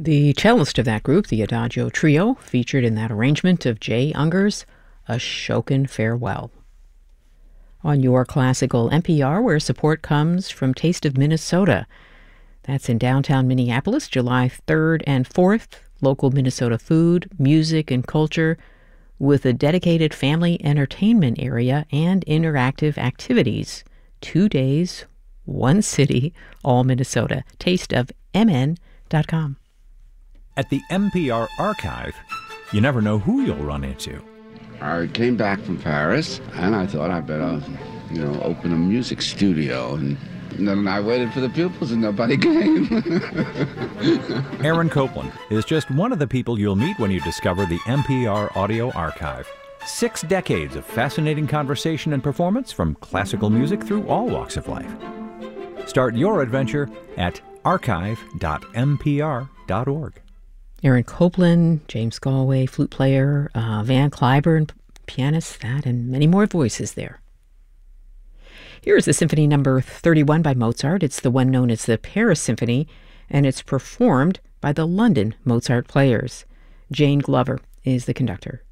The cellist of that group, the Adagio Trio, featured in that arrangement of Jay Unger's Ashokan Farewell. On your classical NPR, where support comes from Taste of Minnesota. That's in downtown Minneapolis, July 3rd and 4th. Local Minnesota food, music, and culture with a dedicated family entertainment area and interactive activities. 2 days, one city, all Minnesota. tasteofmn.com. At the NPR Archive, you never know who you'll run into. I came back from Paris, and I thought I'd better, open a music studio. And then I waited for the pupils, and nobody came. Aaron Copland is just one of the people you'll meet when you discover the NPR Audio Archive. 6 decades of fascinating conversation and performance from classical music through all walks of life. Start your adventure at archive.npr.org. Aaron Copland, James Galway, flute player, Van Cliburn, pianist, that, and many more voices there. Here is the Symphony Number 31 by Mozart. It's the one known as the Paris Symphony, and it's performed by the London Mozart Players. Jane Glover is the conductor.